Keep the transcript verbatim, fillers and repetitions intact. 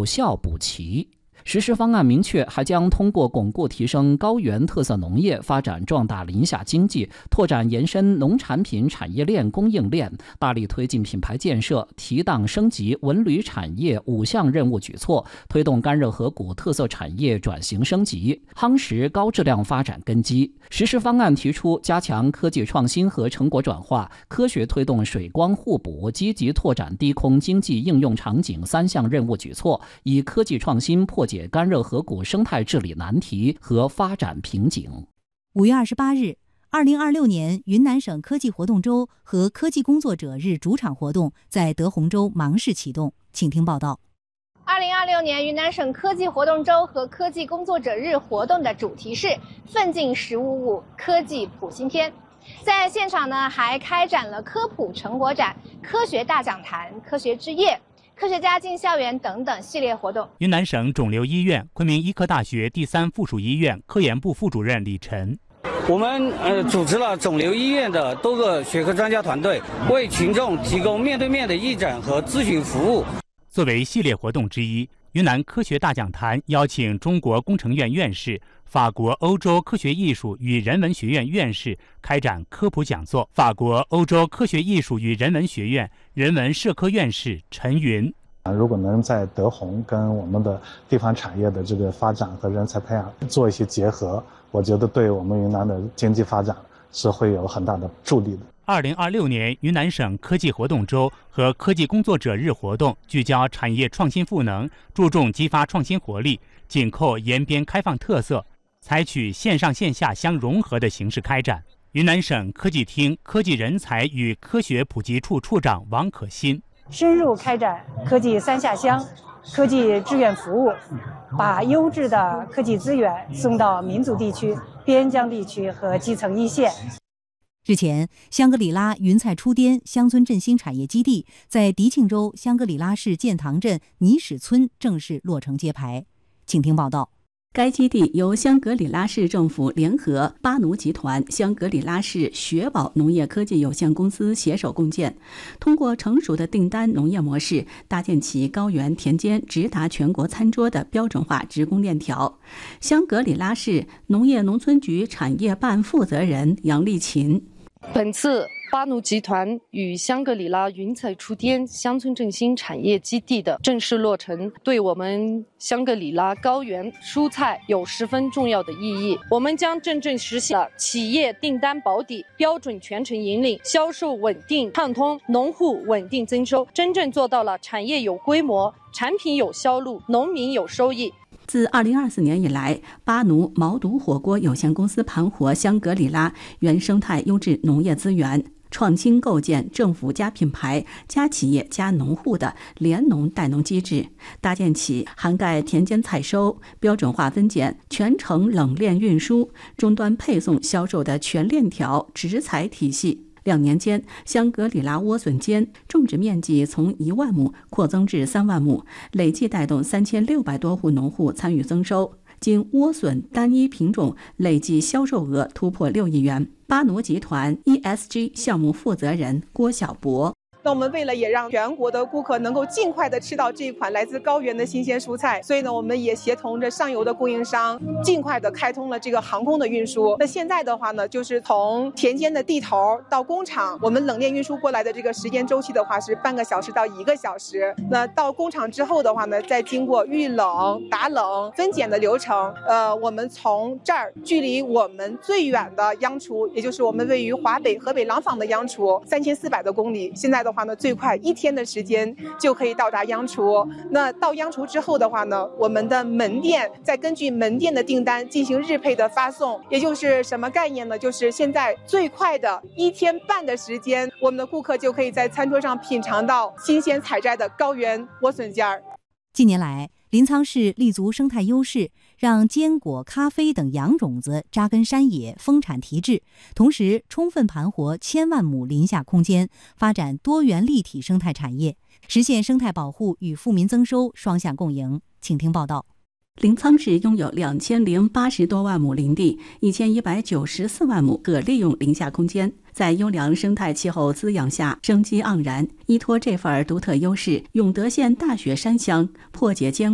效补齐。实施方案明确，还将通过巩固提升高原特色农业，发展壮大林下经济，拓展延伸农产品产业链供应链，大力推进品牌建设，提档升级文旅产业五项任务举措，推动甘热河谷特色产业转型升级，夯实高质量发展根基。实施方案提出，加强科技创新和成果转化，科学推动水光互补，积极拓展低空经济应用场景三项任务举措，以科技创新破解甘热河谷生态治理难题和发展瓶颈。 五月二十八日，二零二六年云南省科技活动周和科技工作者日主场活动在德宏州芒市启动，请听报道。 二零二六年云南省科技活动周和科技工作者日活动的主题是奋进十五五，科技普新天。在现场呢，还开展了科普成果展、科学大讲坛、科学之夜、科学家进校园等等系列活动。 云南省肿瘤医院、昆明医科大学第三附属医院科研部副主任李晨。 我们呃组织了肿瘤医院的多个学科专家团队，为群众提供面对面的义诊和咨询服务。 作为系列活动之一，云南科学大讲坛邀请中国工程院院士、法国欧洲科学艺术与人文学院院士开展科普讲座。法国欧洲科学艺术与人文学院人文社科院士陈云。 如果能在德宏跟我们的地方产业的这个发展和人才培养做一些结合，我觉得对我们云南的经济发展是会有很大的助力的。 二零二六年云南省科技活动周和科技工作者日活动聚焦产业创新赋能，注重激发创新活力，紧扣延边开放特色，采取线上线下相融合的形式开展。云南省科技厅科技人才与科学普及处处长王可欣。 深入开展科技三下乡、科技志愿服务，把优质的科技资源送到民族地区、边疆地区和基层一线。 日前，香格里拉云彩出滇乡村振兴产业基地在迪庆州香格里拉市建塘镇尼史村正式落成揭牌。请听报道。 该基地由香格里拉市政府联合巴奴集团、香格里拉市雪宝农业科技有限公司携手共建，通过成熟的订单农业模式，搭建起高原田间直达全国餐桌的标准化职工链条。香格里拉市农业农村局产业办负责人杨丽琴。 本次巴奴集团与香格里拉云彩出滇乡村振兴产业基地的正式落成，对我们香格里拉高原蔬菜有十分重要的意义。我们将真正实现了企业订单保底、标准全程引领、销售稳定畅通、农户稳定增收，真正做到了产业有规模、产品有销路、农民有收益。 自二零二四年以来，巴奴毛肚火锅有限公司盘活香格里拉原生态优质农业资源，创新构建政府加品牌加企业加农户的联农带农机制，搭建起涵盖田间采收、标准化分拣、全程冷链运输、终端配送销售的全链条直采体系。两年间，香格里拉莴笋间种植面积从一万亩扩增至三万亩，累计带动三千六百多户农户参与增收。仅莴笋单一品种累计销售额突破六亿元。巴奴集团 E S G 项目负责人郭晓博。 那我们为了也让全国的顾客能够尽快的吃到这一款来自高原的新鲜蔬菜，所以呢，我们也协同着上游的供应商，尽快的开通了这个航空的运输。那现在的话呢，就是从田间的地头到工厂，我们冷链运输过来的这个时间周期的话是半个小时到一个小时。那到工厂之后的话呢，再经过预冷、打冷、分拣的流程，呃，我们从这儿距离我们最远的央厨，也就是我们位于华北河北廊坊的央厨，三千四百多公里。现在的话呢，最快一天的时间就可以到达央厨。那到央厨之后的话呢，我们的门店再根据门店的订单进行日配的发送，也就是什么概念呢？就是现在最快的一天半的时间，我们的顾客就可以在餐桌上品尝到新鲜采摘的高原莴笋尖儿。 近年来，临沧市立足生态优势，让坚果、咖啡等洋种子扎根山野，丰产提质，同时充分盘活千万亩林下空间，发展多元立体生态产业，实现生态保护与富民增收双向共赢。请听报道。 临沧市拥有两千零八十多万亩林地，一千一百九十四万亩可利用林下空间，在优良生态气候滋养下，生机盎然。依托这份独特优势，永德县大雪山乡破解艰